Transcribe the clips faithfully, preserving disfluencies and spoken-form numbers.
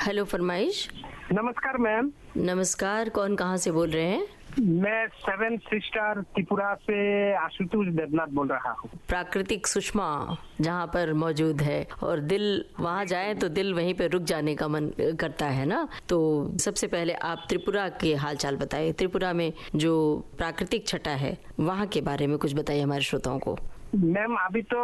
Hello फरमाइश। नमस्कार ma'am. नमस्कार, कौन कहाँ से बोल रहे हैं? मैं सेवन सिस्टर त्रिपुरा से आशुतोष देवनाथ बोल रहा हूँ। प्राकृतिक सुषमा जहाँ पर मौजूद है और दिल वहाँ जाए तो दिल वहीं पे रुक जाने का मन करता है ना। तो सबसे पहले आप त्रिपुरा के हालचाल बताइए। त्रिपुरा में जो प्राकृतिक छटा है वहाँ के बारे में कुछ बताइए हमारे श्रोताओं को। मैम अभी तो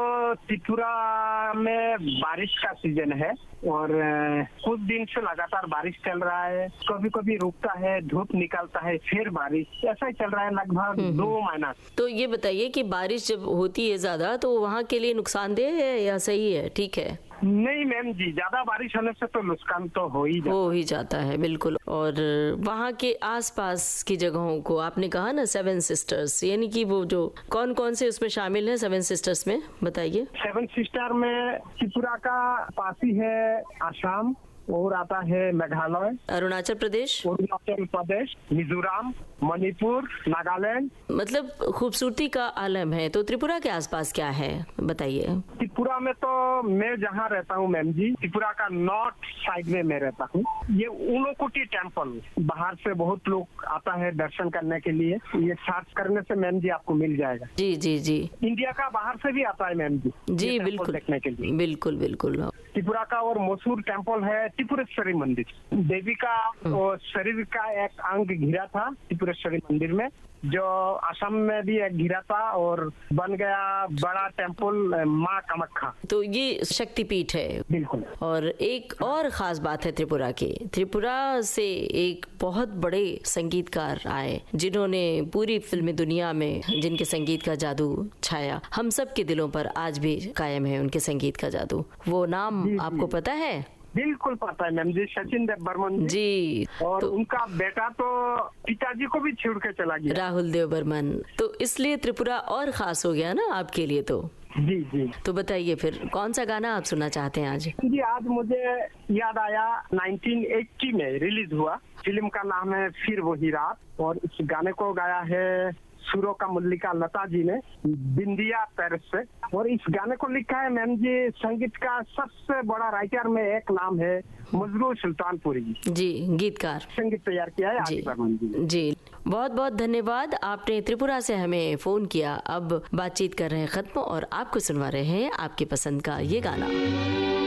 त्रिपुरा में बारिश का सीजन है और कुछ दिन से लगातार बारिश चल रहा है। कभी कभी रुकता है, धूप निकलता है, फिर बारिश, ऐसा ही चल रहा है लगभग दो महीना। तो ये बताइए कि बारिश जब होती है ज्यादा तो वहाँ के लिए नुकसानदेह है या सही है, ठीक है? नहीं मैम जी, ज्यादा बारिश होने से तो नुकसान तो हो ही जाता हो ही जाता है, बिल्कुल। और वहाँ के आसपास की जगहों को आपने कहा ना सेवन सिस्टर्स, यानी कि वो जो कौन कौन से उसमें शामिल है सेवन सिस्टर्स में, बताइए। सेवन सिस्टर में त्रिपुरा का पास ही है आसाम और आता है मेघालय, अरुणाचल प्रदेश, अरुणाचल प्रदेश, मिजोरम, मणिपुर, नागालैंड। मतलब खूबसूरती का आलम है। तो त्रिपुरा के आसपास क्या है बताइए। त्रिपुरा में तो मैं जहाँ रहता हूँ मैम जी, त्रिपुरा का नॉर्थ साइड में मैं रहता हूँ। ये ऊनोकोटी टेम्पल, बाहर से बहुत लोग आता है दर्शन करने के लिए। ये सर्च करने से मैम जी आपको मिल जाएगा। जी जी जी। इंडिया का बाहर से भी आता है मैम जी जी बिल्कुल देखने के लिए। बिल्कुल बिल्कुल। त्रिपुरा का और मशहूर टेम्पल है त्रिपुरेश्वरी मंदिर। देवी का और शरीर का एक अंग घिरा था त्रिपुरेश्वरी मंदिर में, जो असम में भी एक घिरा था और बन गया बड़ा टेम्पल माँ कामाख्या। तो ये शक्तिपीठ है बिल्कुल। और एक और खास बात है त्रिपुरा की, त्रिपुरा से एक बहुत बड़े संगीतकार आए जिन्होंने पूरी फिल्मी दुनिया में, जिनके संगीत का जादू छाया, हम सब के दिलों पर आज भी कायम है उनके संगीत का जादू। वो नाम जी, आपको जी। पता है? बिल्कुल पता है मैम जी, सचिन देव बर्मन जी, जी। और तो उनका बेटा तो पिताजी को भी छोड़ के चला गया, राहुल देव बर्मन। तो इसलिए त्रिपुरा और खास हो गया ना आपके लिए। तो जी जी। तो बताइए फिर कौन सा गाना आप सुनना चाहते हैं आज? जी आज मुझे याद आया, नाइनटीन एटी में रिलीज हुआ फिल्म का नाम है फिर वही रात, और इस गाने को गाया है सुरों का मल्लिका लता जी ने बिंदिया पेरिस से। और इस गाने को लिखा है मैम जी, संगीत का सबसे बड़ा राइटर में एक नाम है मजरू सुल्तानपुरी जी, गीतकार। संगीत तैयार किया है जी आदि बर्मन जी ने। जी, बहुत बहुत धन्यवाद। आपने त्रिपुरा से हमें फोन किया। अब बातचीत कर रहे हैं खत्म और आपको सुनवा रहे हैं आपकी पसंद का ये गाना।